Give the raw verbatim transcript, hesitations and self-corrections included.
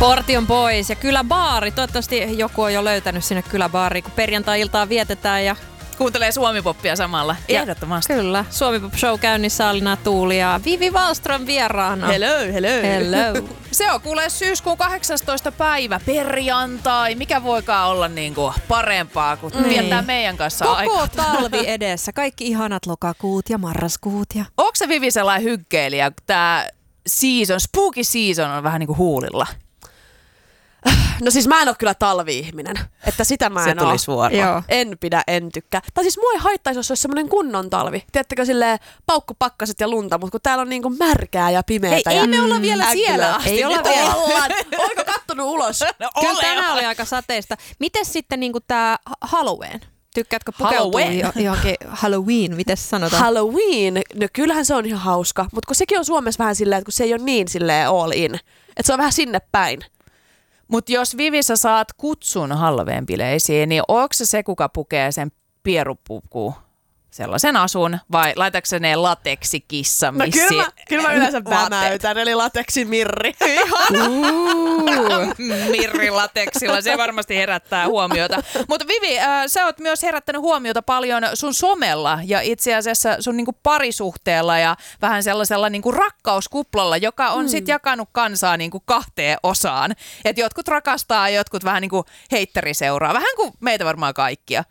Porti on pois ja kyläbaari. Toivottavasti joku on jo löytänyt sinne kyläbaariin, kun perjantai-iltaa vietetään ja kuuntelee suomipoppia samalla. Ja ehdottomasti. Kyllä. Suomipop-show käynnissä, Alina Tuuli ja Vivi Wallström vieraana. Hello, hello. Hello. Se on kuule syyskuun kahdeksastoista päivä, perjantai. Mikä voikaan olla niinku parempaa kuin niin. viettää meidän kanssa Koko aikaa. talvi edessä. Kaikki ihanat lokakuut ja marraskuut. Ja onko se Vivi sellainen hyggeilijä, kun tää season, spooky season on vähän niinku huulilla? No siis mä en oo kyllä talvi-ihminen, että sitä mä en Se tuli oo. suoraan. Joo. En pidä, en tykkää. Tai siis mua ei haittaisi, jos olisi semmonen kunnon talvi. Tiedättekö silleen paukkupakkaset ja lunta, mutta kun täällä on niinku märkää ja pimeätä. Ei, ja ei me olla vielä äkylöä. siellä asti. Ei olla Nyt vielä. Ollaan. Oliko kattonut ulos? No, kyllä ole, tänään ole. oli aika sateista. Miten sitten niinku tää Halloween? Tykkäätkö pukeutua Halloween. jo, johonkin Halloween? Miten se sanotaan? Halloween, no kyllähän se on ihan hauska, mutta kun sekin on Suomessa vähän silleen, että kun se ei ole niin silleen all in. Että se on vähän sinne päin. Mutta jos Vivi sä saat kutsun Halloween-bileisiin, niin onko se se, kuka pukee sen pierupukuun sellaisen asun, vai laitatko se ne lateksikissa No missi? kyllä mä, kyllä mä yleensä vaatteet? pämäytän, eli lateksi mirri. Mirrilateksilla, se varmasti herättää huomiota. Mutta Vivi, äh, sä oot myös herättänyt huomiota paljon sun somella ja itse asiassa sun niinku parisuhteella ja vähän sellaisella niinku rakkauskuplalla, joka on mm. sit jakanut kansaa niinku kahteen osaan. Et jotkut rakastaa ja jotkut vähän niinku heitteri seuraa, vähän kuin meitä varmaan kaikkia.